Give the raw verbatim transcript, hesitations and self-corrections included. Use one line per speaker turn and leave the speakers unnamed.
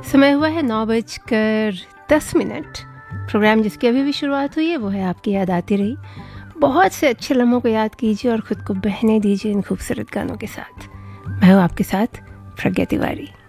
समय हुआ है नौ बजकर दस मिनट। प्रोग्राम जिसकी अभी भी शुरुआत हुई है वो है आपकी याद आती रही। बहुत से अच्छे लम्हों को याद कीजिए और ख़ुद को बहने दीजिए इन खूबसूरत गानों के साथ। मैं हूँ आपके साथ प्रज्ञा तिवारी।